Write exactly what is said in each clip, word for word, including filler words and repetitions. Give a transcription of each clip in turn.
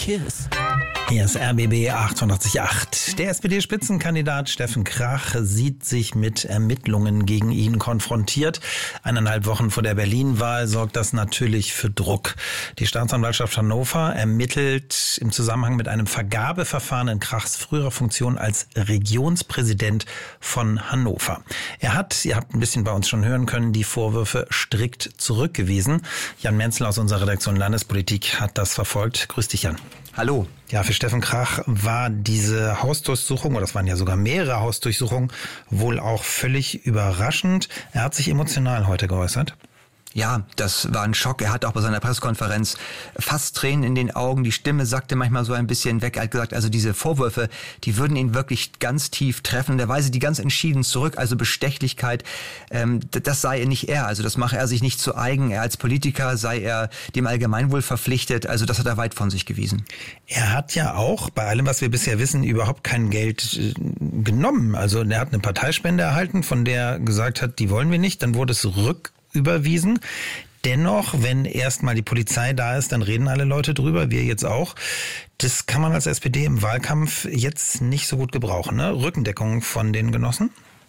kiss. Hier ist R B B achtundachtzig Komma acht. Der S P D-Spitzenkandidat Steffen Krach sieht sich mit Ermittlungen gegen ihn konfrontiert. Eineinhalb Wochen vor der Berlin-Wahl sorgt das natürlich für Druck. Die Staatsanwaltschaft Hannover ermittelt im Zusammenhang mit einem Vergabeverfahren in Krachs früherer Funktion als Regionspräsident von Hannover. Er hat, ihr habt ein bisschen bei uns schon hören können, die Vorwürfe strikt zurückgewiesen. Jan Menzel aus unserer Redaktion Landespolitik hat das verfolgt. Grüß dich, Jan. Hallo. Ja, für Steffen Krach war diese Hausdurchsuchung, oder es waren ja sogar mehrere Hausdurchsuchungen, wohl auch völlig überraschend. Er hat sich emotional heute geäußert. Ja, das war ein Schock. Er hat auch bei seiner Pressekonferenz fast Tränen in den Augen. Die Stimme sackte manchmal so ein bisschen weg. Er hat gesagt, also diese Vorwürfe, die würden ihn wirklich ganz tief treffen. Und er weise die ganz entschieden zurück. Also Bestechlichkeit, ähm, das sei nicht er. Also das mache er sich nicht zu eigen. Er als Politiker sei er dem Allgemeinwohl verpflichtet. Also das hat er weit von sich gewiesen. Er hat ja auch, bei allem, was wir bisher wissen, überhaupt kein Geld äh, genommen. Also er hat eine Parteispende erhalten, von der er gesagt hat, die wollen wir nicht. Dann wurde es rück überwiesen. Dennoch, wenn erstmal die Polizei da ist, dann reden alle Leute drüber, wir jetzt auch. Das kann man als S P D im Wahlkampf jetzt nicht so gut gebrauchen, ne? Rückendeckung von den Genossen?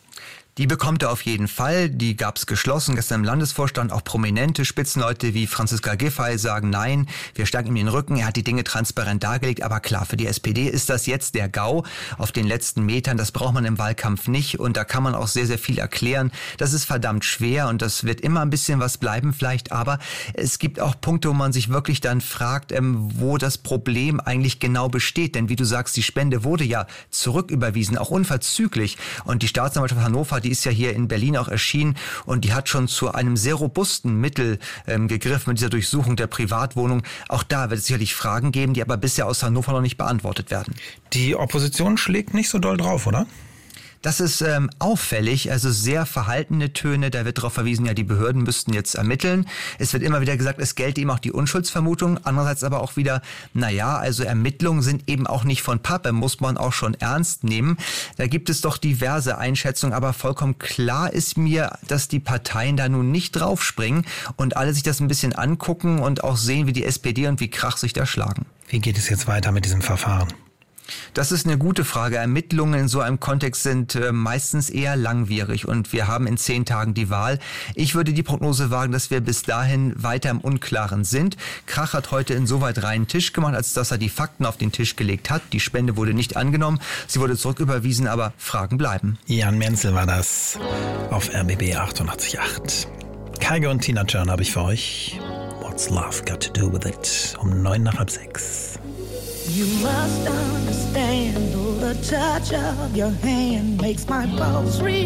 Die bekommt er auf jeden Fall. Die gab es geschlossen. Gestern im Landesvorstand auch prominente Spitzenleute wie Franziska Giffey sagen, nein, wir stärken ihm den Rücken. Er hat die Dinge transparent dargelegt. Aber klar, für die S P D ist das jetzt der GAU auf den letzten Metern. Das braucht man im Wahlkampf nicht. Und da kann man auch sehr, sehr viel erklären. Das ist verdammt schwer und das wird immer ein bisschen was bleiben vielleicht. Aber es gibt auch Punkte, wo man sich wirklich dann fragt, ähm, wo das Problem eigentlich genau besteht. Denn wie du sagst, die Spende wurde ja zurücküberwiesen, auch unverzüglich. Und die Staatsanwaltschaft Hannover, die ist ja hier in Berlin auch erschienen und die hat schon zu einem sehr robusten Mittel ähm, gegriffen mit dieser Durchsuchung der Privatwohnung. Auch da wird es sicherlich Fragen geben, die aber bisher aus Hannover noch nicht beantwortet werden. Die Opposition schlägt nicht so doll drauf, oder? Das ist ähm, auffällig, also sehr verhaltene Töne. Da wird darauf verwiesen, ja, die Behörden müssten jetzt ermitteln. Es wird immer wieder gesagt, es gelte eben auch die Unschuldsvermutung. Andererseits aber auch wieder, naja, also Ermittlungen sind eben auch nicht von Pappe, muss man auch schon ernst nehmen. Da gibt es doch diverse Einschätzungen, aber vollkommen klar ist mir, dass die Parteien da nun nicht draufspringen und alle sich das ein bisschen angucken und auch sehen, wie die S P D und wie Krach sich da schlagen. Wie geht es jetzt weiter mit diesem Verfahren? Das ist eine gute Frage. Ermittlungen in so einem Kontext sind äh, meistens eher langwierig und wir haben in zehn Tagen die Wahl. Ich würde die Prognose wagen, dass wir bis dahin weiter im Unklaren sind. Krach hat heute insoweit reinen Tisch gemacht, als dass er die Fakten auf den Tisch gelegt hat. Die Spende wurde nicht angenommen, sie wurde zurücküberwiesen, aber Fragen bleiben. Jan Menzel war das auf R B B achtundachtzig Komma acht. Kaige und Tina Turner habe ich für euch. What's Love Got to Do With It? Um neun nach halb sechs. You must understand, though the touch of your hand makes my pulse reach.